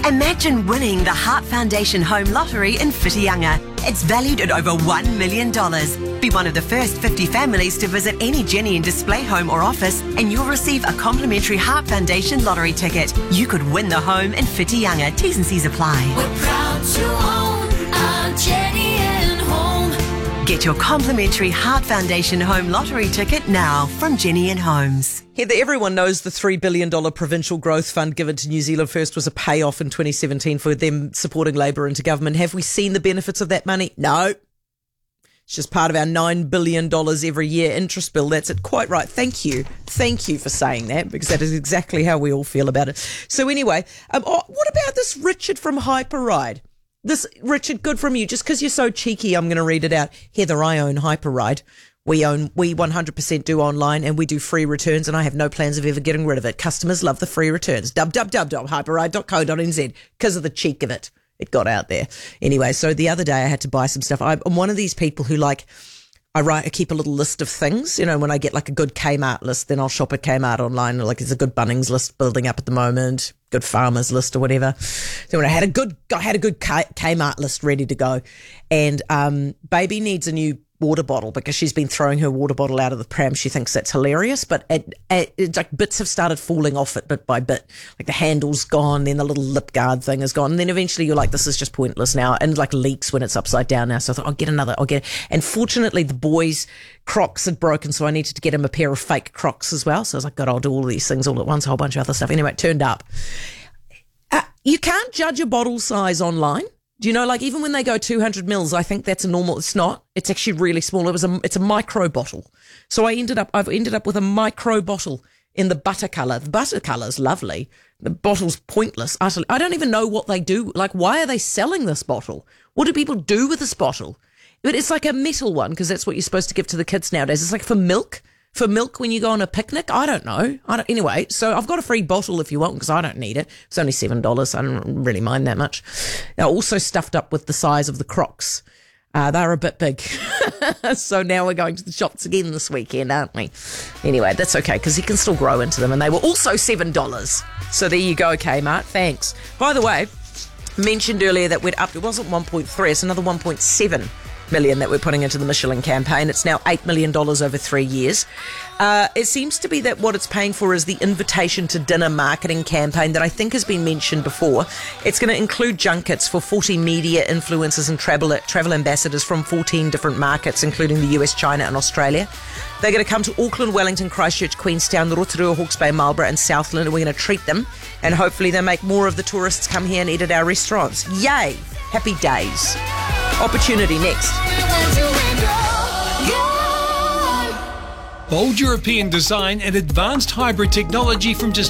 Imagine winning the Heart Foundation Home Lottery in Whitianga. It's valued at over $1 million. Be one of the first 50 families to visit any Jenny and Display home or office, and you'll receive a complimentary Heart Foundation lottery ticket. You could win the home in Whitianga. T's and C's apply. We're proud to own our Jenny and Home. Get your complimentary Heart Foundation Home Lottery ticket now from Jenny and Homes. Heather, everyone knows the $3 billion Provincial Growth Fund given to New Zealand First was a payoff in 2017 for them supporting Labour into government. Have we seen the benefits of that money? No. It's just part of our $9 billion every year interest bill. That's it. Quite right. Thank you. Thank you for saying that, because that is exactly how we all feel about it. So anyway, what about this Richard from Hyperride? This, Richard, good from you. Just because you're so cheeky, I'm going to read it out. Heather, I own Hyperride. We 100% do online, and we do free returns, and I have no plans of ever getting rid of it. Customers love the free returns. www.hyperride.co.nz. Because of the cheek of it. It got out there. Anyway, so the other day I had to buy some stuff. I'm one of these people who I keep a little list of things. You know, when I get like a good Kmart list, then I'll shop at Kmart online. Like there's a good Bunnings list building up at the moment, good Farmers list or whatever. So when I had a good Kmart list ready to go, and baby needs a new water bottle because she's been throwing her water bottle out of the pram. She thinks that's hilarious, but it's like bits have started falling off it bit by bit. Like the handle's gone, then the little lip guard thing is gone, and then eventually you're like, this is just pointless now, and like leaks when it's upside down now. So I thought, I'll get it. And fortunately the boys' Crocs had broken, so I needed to get him a pair of fake Crocs as well. So I was like, God, I'll do all of these things all at once, a whole bunch of other stuff. Anyway, it turned up. You can't judge a bottle size online. Do you know, like even when they go 200 mils, I think that's a normal. It's not. It's actually really small. It's a micro bottle. So I've ended up with a micro bottle in the butter colour. The butter colour is lovely. The bottle's pointless. Utterly. I don't even know what they do. Like, why are they selling this bottle? What do people do with this bottle? But it's like a metal one, because that's what you're supposed to give to the kids nowadays. It's like for milk. For milk when you go on a picnic? I don't know. Anyway, so I've got a free bottle if you want, because I don't need it. It's only $7. I don't really mind that much. They're also stuffed up with the size of the Crocs. They're a bit big. So now we're going to the shops again this weekend, aren't we? Anyway, that's okay, because he can still grow into them, and they were also $7. So there you go, Kmart. Thanks. By the way, mentioned earlier that we'd upped. It wasn't 1.3, it's another 1.7 million that we're putting into the Michelin campaign. It's now $8 million over 3 years. It seems to be that what it's paying for is the invitation to dinner marketing campaign that I think has been mentioned before. It's going to include junkets for 40 media influencers and travel ambassadors from 14 different markets, including the US, China and Australia. They're going to come to Auckland, Wellington, Christchurch, Queenstown, Rotorua, Hawke's Bay, Marlborough and Southland, and we're going to treat them, and hopefully they make more of the tourists come here and eat at our restaurants. Yay! Happy days. Opportunity next. Bold European design and advanced hybrid technology from